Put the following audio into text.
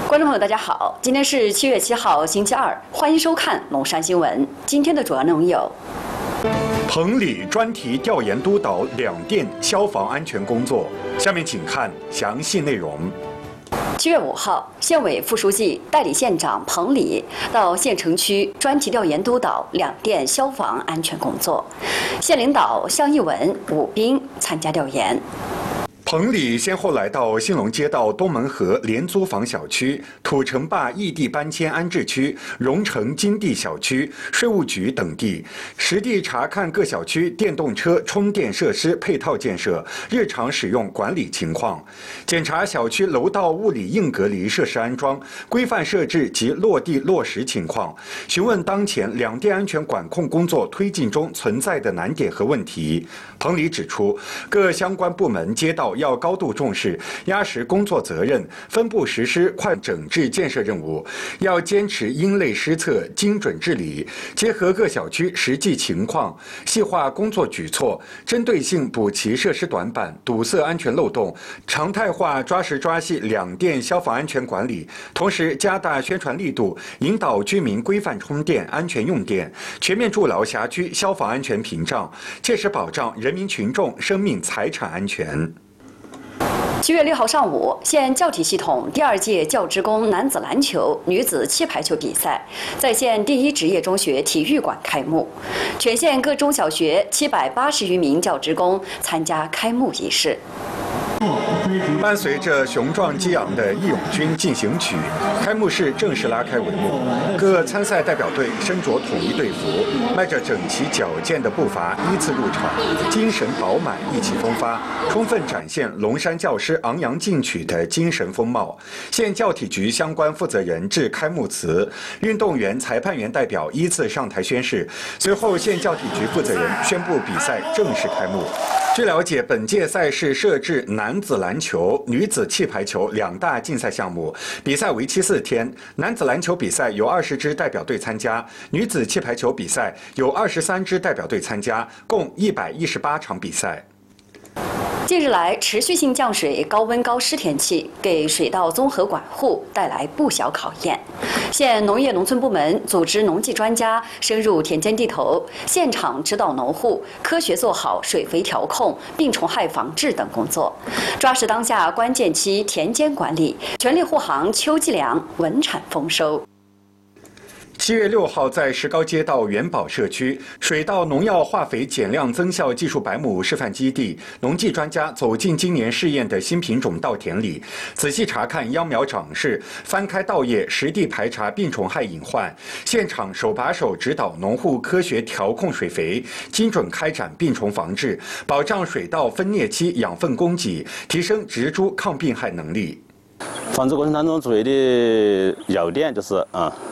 观众朋友，大家好，今天是7月7号，星期二，欢迎收看龙山新闻。今天的主要内容有： 棚里专题调研督导两电消防安全工作。下面请看详细内容。 7月5号，县委副书记、代理县长彭礼到县城区专题调研督导两电消防安全工作，县领导向一文、武斌参加调研。 彭礼先后来到兴隆街道东门河廉租房小区、土城坝异地搬迁安置区、荣城金地小区、税务局等地，实地查看各小区电动车充电设施配套建设、日常使用管理情况，检查小区楼道物理硬隔离设施安装、规范设置及落地落实情况，询问当前两电安全管控工作推进中存在的难点和问题。彭礼指出，各相关部门街道要高度重视，压实工作责任，分步实施快整治建设任务，要坚持因类施策、精准治理，结合各小区实际情况，细化工作举措，针对性补齐设施短板、堵塞安全漏洞，常态化抓实抓细两电消防安全管理，同时加大宣传力度，引导居民规范充电、安全用电，全面筑牢辖区消防安全屏障，切实保障人民群众生命财产安全。 7月6号上午，县教体系统第2届教职工男子篮球、女子气排球比赛在县第一职业中学体育馆开幕，全县各中小学780余名教职工参加开幕仪式。 伴随着雄壮激昂的《义勇军进行曲》，开幕式正式拉开帷幕。各参赛代表队身着统一队服，迈着整齐矫健的步伐依次入场，精神饱满，意气风发，充分展现龙山教师昂扬进取的精神风貌。县教体局相关负责人致开幕词，运动员、裁判员代表依次上台宣誓。随后，县教体局负责人宣布比赛正式开幕。据了解，本届赛事设置男子篮球、女子气排球两大竞赛项目，比赛为期4天。男子篮球比赛有20支代表队参加，女子气排球比赛有23支代表队参加，共118场比赛。 近日来，持续性降水、高温高湿天气给水稻综合管护带来不小考验。县农业农村部门组织农技专家深入田间地头，现场指导农户科学做好水肥调控、病虫害防治等工作，抓实当下关键期田间管理，全力护航秋季粮，稳产丰收。 7月6号，在石膏街道元宝社区水稻农药化肥减量增效技术百亩示范基地，农技专家走进今年试验的新品种稻田里，仔细查看秧苗长势，翻开稻叶，实地排查病虫害隐患，现场手把手指导农户科学调控水肥，精准开展病虫防治，保障水稻分蘖期养分供给，提升植株抗病害能力。 防治过程当中注意的要点就是